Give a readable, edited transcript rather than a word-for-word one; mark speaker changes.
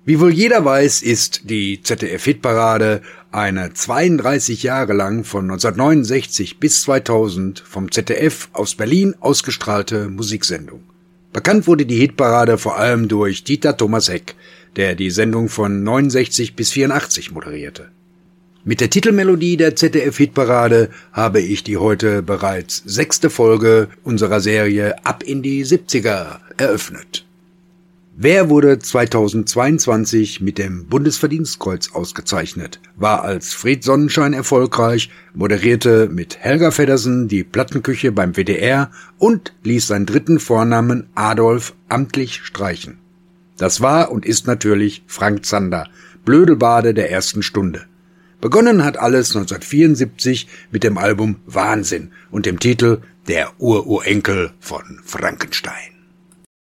Speaker 1: Wie wohl jeder weiß, ist die ZDF-Hitparade eine 32 Jahre lang von 1969 bis 2000 vom ZDF aus Berlin ausgestrahlte Musiksendung. Bekannt wurde die Hitparade vor allem durch Dieter Thomas Heck, der die Sendung von 69 bis 84 moderierte. Mit der Titelmelodie der ZDF-Hitparade habe ich die heute bereits 6. Folge unserer Serie Ab in die 70er eröffnet. Wer wurde 2022 mit dem Bundesverdienstkreuz ausgezeichnet, war als Fred Sonnenschein erfolgreich, moderierte mit Helga Feddersen die Plattenküche beim WDR und ließ seinen dritten Vornamen Adolf amtlich streichen. Das war und ist natürlich Frank Zander, Blödelbade der ersten Stunde. Begonnen hat alles 1974 mit dem Album Wahnsinn und dem Titel Der Ururenkel von Frankenstein.